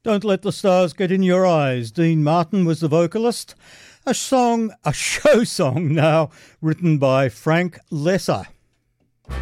Don't Let the Stars Get in Your Eyes. Dean Martin was the vocalist. A show song now, written by Frank Lesser.